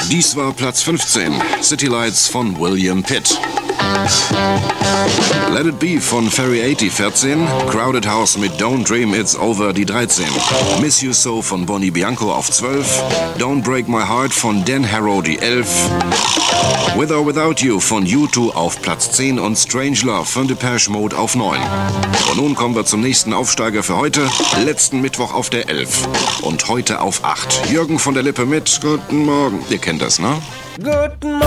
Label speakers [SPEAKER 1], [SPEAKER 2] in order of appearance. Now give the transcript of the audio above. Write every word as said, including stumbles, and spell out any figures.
[SPEAKER 1] Dies war Platz fünfzehn, City Lights von William Pitt. Let It Be von Ferry achtzig, vierzehn. Crowded House mit Don't Dream It's Over, die dreizehn. Miss You So von Bonnie Bianco auf zwölf. Don't Break My Heart von Dan Harrow, die elf. With or Without You von U zwei auf Platz zehn und Strange Love von Depeche Mode auf neun. Und nun kommen wir zum nächsten Aufsteiger für heute. Letzten Mittwoch auf der elf. Und heute auf acht. Jürgen von der Lippe mit Guten Morgen. Ihr kennt das, ne?
[SPEAKER 2] Guten Morgen.